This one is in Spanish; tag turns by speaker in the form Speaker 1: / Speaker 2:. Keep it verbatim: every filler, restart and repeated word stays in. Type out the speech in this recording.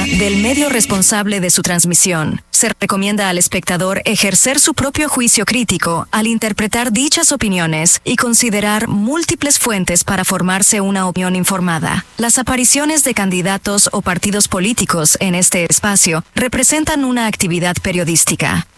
Speaker 1: del medio responsable de su transmisión. Se recomienda al espectador ejercer su propio juicio crítico al interpretar dichas opiniones y considerar múltiples fuentes para formarse una opinión informada. Las apariciones de candidatos o partidos políticos en este espacio representan una actividad periodística.